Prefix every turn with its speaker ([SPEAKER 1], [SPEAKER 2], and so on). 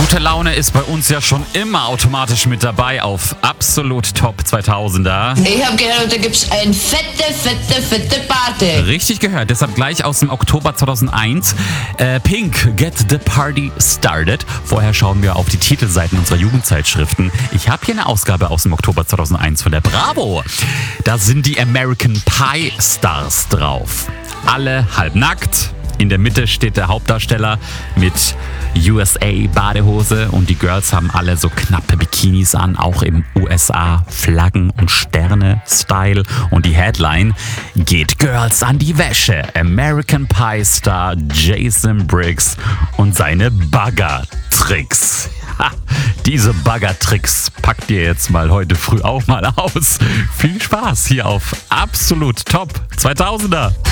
[SPEAKER 1] Gute Laune ist bei uns ja schon immer automatisch mit dabei auf Absolut Top 2000er.
[SPEAKER 2] Ich habe gehört, da gibt's eine fette Party.
[SPEAKER 1] Richtig gehört, deshalb gleich aus dem Oktober 2001. Pink, Get the Party Started. Vorher schauen wir auf die Titelseiten unserer Jugendzeitschriften. Ich habe hier eine Ausgabe aus dem Oktober 2001 von der Bravo. Da sind die American Pie Stars drauf. Alle halbnackt. In der Mitte steht der Hauptdarsteller mit USA-Badehose und die Girls haben alle so knappe Bikinis an, auch im USA-Flaggen- und Sterne-Style. Und die Headline: Geht Girls an die Wäsche. American Pie-Star Jason Briggs und seine Bagger-Tricks. Diese Bagger-Tricks packt ihr jetzt mal heute früh auch mal aus. Viel Spaß hier auf Absolut Top 2000er.